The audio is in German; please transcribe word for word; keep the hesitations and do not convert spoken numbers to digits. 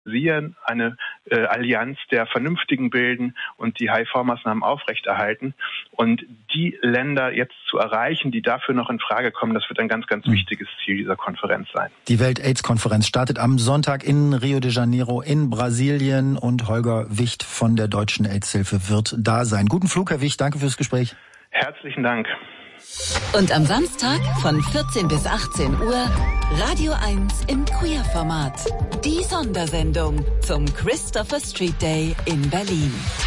eine äh, Allianz der Vernünftigen bilden und die H I V-Maßnahmen aufrechterhalten. Und die Länder jetzt zu erreichen, die dafür noch in Frage kommen, das wird ein ganz, ganz wichtiges Ziel dieser Konferenz sein. Die Welt-AIDS-Konferenz startet am Sonntag in Rio de Janeiro in Brasilien und Holger Wicht von der Deutschen AIDS-Hilfe wird da sein. Guten Flug, Herr Wicht, danke fürs Gespräch. Herzlichen Dank. Und am Samstag von vierzehn bis achtzehn Uhr Radio eins im Queer-Format. Die Sondersendung zum Christopher Street Day in Berlin.